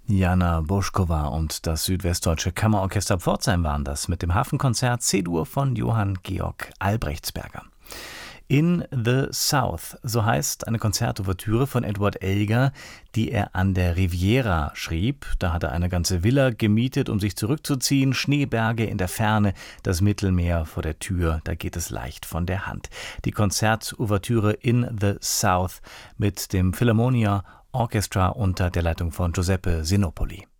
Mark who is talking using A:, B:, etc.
A: Jana Bošková und das Südwestdeutsche Kammerorchester Pforzheim waren das mit dem Hafenkonzert C-Dur von Johann Georg Albrechtsberger. In the South, so heißt eine Konzertouvertüre von Edward Elgar, die er an der Riviera schrieb. Da hat er eine ganze Villa gemietet, um sich zurückzuziehen. Schneeberge in der Ferne, das Mittelmeer vor der Tür, da geht es leicht von der Hand. Die Konzertouvertüre In the South mit dem Philharmonia Orchestra unter der Leitung von Giuseppe Sinopoli.